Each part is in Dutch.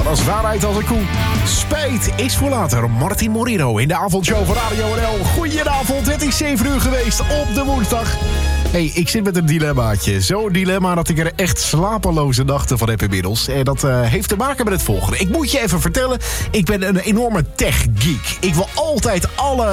als waarheid als een koe. Spijt is voor later. Martin Morino in de avondshow van Radio NL. Goedenavond, het is 7 uur geweest op de woensdag. Hey, ik zit met een dilemmaatje. Zo'n dilemma dat ik er echt slapeloze nachten van heb inmiddels. En dat heeft te maken met het volgende. Ik moet je even vertellen, ik ben een enorme tech-geek. Ik wil altijd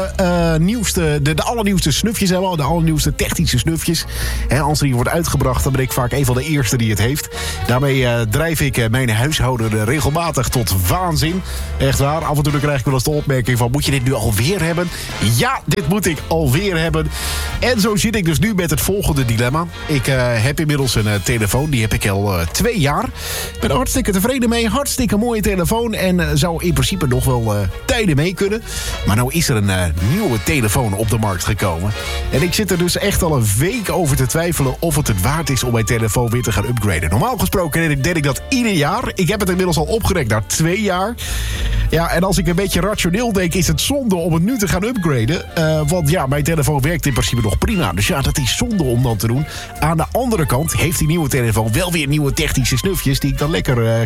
de allernieuwste snufjes hebben. De allernieuwste technische snufjes. Als er hier wordt uitgebracht, dan ben ik vaak een van de eerste die het heeft. Daarmee drijf ik mijn huishouden regelmatig tot waanzin. Echt waar, af en toe krijg ik wel eens de opmerking van... moet je dit nu alweer hebben? Ja, dit moet ik alweer hebben. En zo zit ik dus nu met het volgende dilemma. Ik heb inmiddels een telefoon, die heb ik al 2 jaar. Ik ben er hartstikke tevreden mee, hartstikke mooie telefoon... en zou in principe nog wel tijden mee kunnen. Maar nou is er een nieuwe telefoon op de markt gekomen. En ik zit er dus echt al een week over te twijfelen... of het waard is om mijn telefoon weer te gaan upgraden. Normaal gesproken deed ik dat ieder jaar. Ik heb het inmiddels al opgerekt naar 2 jaar. Ja, en als ik een beetje rationeel denk... is het zonde om het nu te gaan upgraden. Want ja, mijn telefoon werkt in principe nog prima. Dus ja, dat is zonde om dat te doen. Aan de andere kant heeft die nieuwe telefoon wel weer nieuwe technische snufjes... die ik dan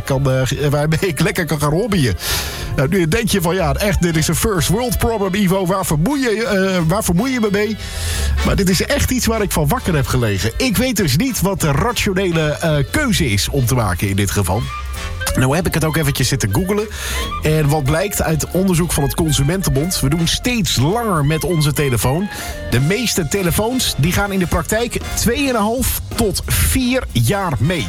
waarmee ik lekker kan gaan hobbyen. Nou, nu denk je van ja, echt, dit is een first world problem, Ivo. Waar vermoei je me mee? Maar dit is echt iets waar ik van wakker heb gelegen. Ik weet dus niet wat de rationele keuze is om te maken in dit geval. Nou heb ik het ook eventjes zitten googlen. En wat blijkt uit onderzoek van het Consumentenbond... we doen steeds langer met onze telefoon. De meeste telefoons die gaan in de praktijk 2,5 tot 4 jaar mee.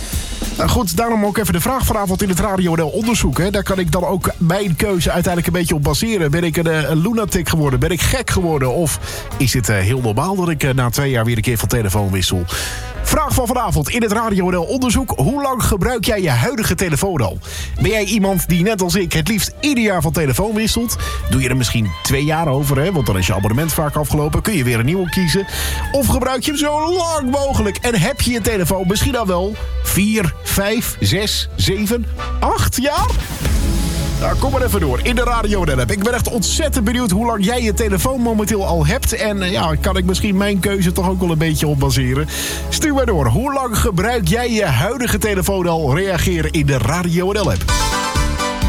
Nou goed, daarom ook even de vraag vanavond in het Radio NL onderzoek. Hè. Daar kan ik dan ook mijn keuze uiteindelijk een beetje op baseren. Ben ik een lunatic geworden? Ben ik gek geworden? Of is het heel normaal dat ik na 2 jaar weer een keer van telefoon wissel? Vraag van vanavond in het Radio NL onderzoek. Hoe lang gebruik jij je huidige telefoon al? Ben jij iemand die net als ik het liefst ieder jaar van telefoon wisselt? Doe je er misschien 2 jaar over, hè? Want dan is je abonnement vaak afgelopen. Kun je weer een nieuwe kiezen? Of gebruik je hem zo lang mogelijk? En heb je je telefoon misschien al wel 4, 5, 6, 7, 8 jaar? Nou, kom maar even door in de Radio NL app. Ik ben echt ontzettend benieuwd hoe lang jij je telefoon momenteel al hebt. En ja, kan ik misschien mijn keuze toch ook wel een beetje op baseren. Stuur maar door. Hoe lang gebruik jij je huidige telefoon al? Reageren in de Radio NL app.